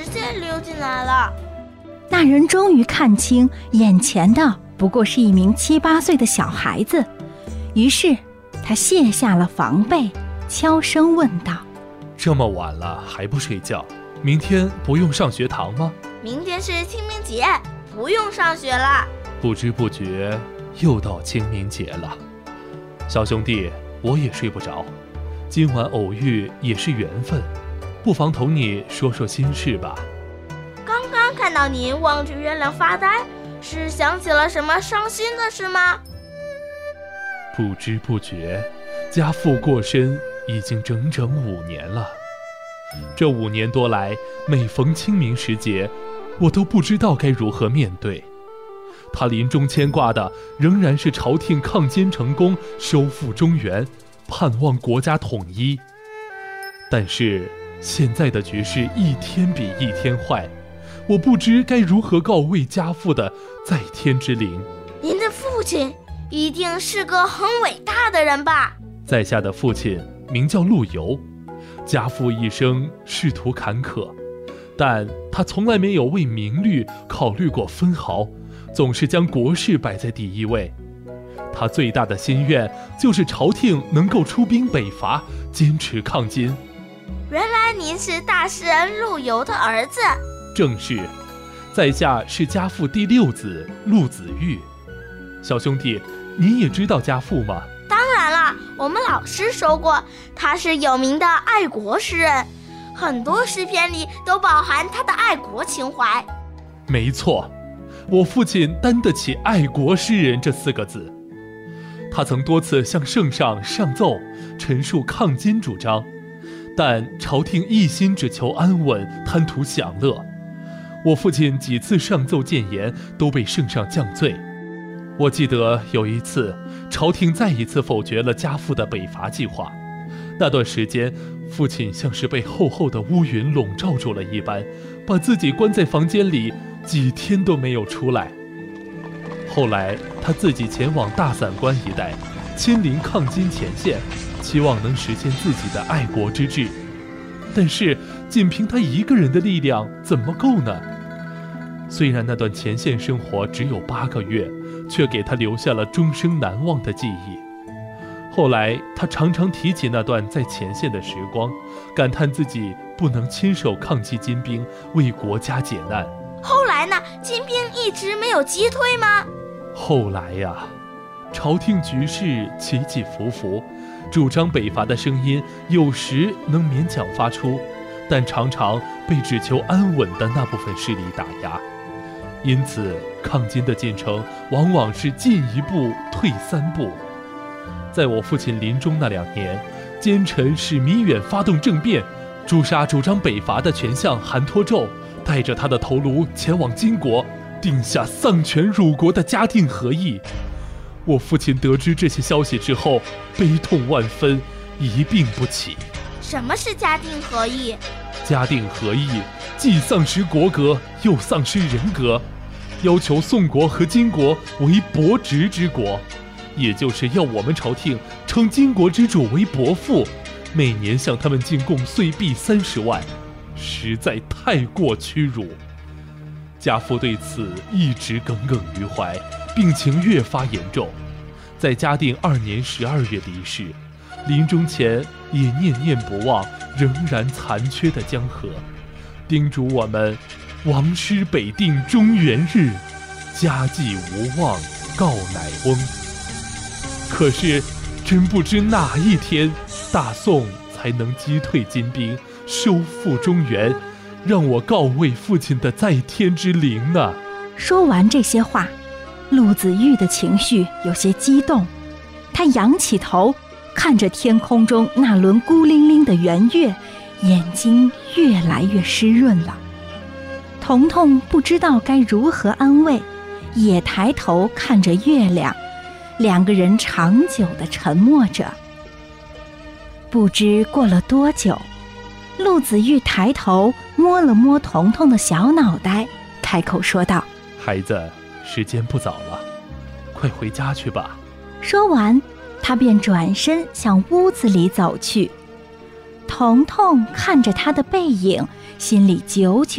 接溜进来了。 那人终于看清眼前的不过是一名7、8岁的小孩子，于是他卸下了防备，悄声问道： 这么晚了还不睡觉？明天不用上学堂吗？ 明天是清明节，不用上学了。 不知不觉又到清明节了。小兄弟，我也睡不着，今晚偶遇也是缘分，不妨同你说说心事吧。 刚刚看到你望着月亮发呆，是想起了什么伤心的事吗？ 不知不觉，家父过身已经整整5年了。这5年多来，每逢清明时节，我都不知道该如何面对。他临终牵挂的仍然是朝廷抗金成功，收复中原，盼望国家统一。但是现在的局势一天比一天坏，我不知该如何告慰家父的在天之灵。 您的父亲一定是个很伟大的人吧？ 在下的父亲名叫陆游，家父一生仕途坎坷，但他从来没有为名利考虑过分毫，总是将国事摆在第一位。他最大的心愿就是朝廷能够出兵北伐，坚持抗金。 原来您是大诗人陆游的儿子。 正是，在下是家父第6子陆子玉。小兄弟，你也知道家父吗？ 当然了，我们老师说过，他是有名的爱国诗人，很多诗篇里都饱含他的爱国情怀。 没错，我父亲担得起爱国诗人这4个字。他曾多次向圣上上奏，陈述抗金主张，但朝廷一心只求安稳，贪图享乐。我父亲几次上奏谏言，都被圣上降罪。我记得有一次，朝廷再一次否决了家父的北伐计划。那段时间，父亲像是被厚厚的乌云笼罩住了一般，把自己关在房间里，几天都没有出来。后来他自己前往大散关一带，亲临抗金前线，期望能实现自己的爱国之志。但是仅凭他一个人的力量怎么够呢？虽然那段前线生活只有8个月，却给他留下了终生难忘的记忆。后来他常常提起那段在前线的时光，感叹自己不能亲手抗击金兵，为国家解难。 后来呢？金兵一直没有击退吗？ 后来呀，朝廷局势起起伏伏，主张北伐的声音有时能勉强发出，但常常被只求安稳的那部分势力打压。因此抗金的进程往往是进1步退3步。在我父亲临终那2年，奸臣史弥远发动政变，诛杀主张北伐的权相韩托胄，带着他的头颅前往金国，定下丧权辱国的嘉定和议。我父亲得知这些消息之后，悲痛万分，一病不起。 什么是嘉定和议？ 嘉定和议既丧失国格，又丧失人格，要求宋国和金国为伯侄之国，也就是要我们朝廷称金国之主为伯父，每年向他们进贡岁币30万，实在太过屈辱。家父对此一直耿耿于怀，病情越发严重，在嘉定2年12月离世。临终前也念念不忘仍然残缺的江河，叮嘱我们王师北定中原日，家祭无忘告乃翁。可是真不知哪一天大宋才能击退金兵，收复中原，让我告慰父亲的在天之灵呢。 说完这些话，陆子玉的情绪有些激动，他仰起头看着天空中那轮孤零零的圆月，眼睛越来越湿润了。彤彤不知道该如何安慰，也抬头看着月亮，2个人长久地沉默着。不知过了多久，陆子玉抬头摸了摸彤彤的小脑袋，开口说道： 孩子，时间不早了，快回家去吧。 说完，他便转身向屋子里走去。彤彤看着他的背影，心里久久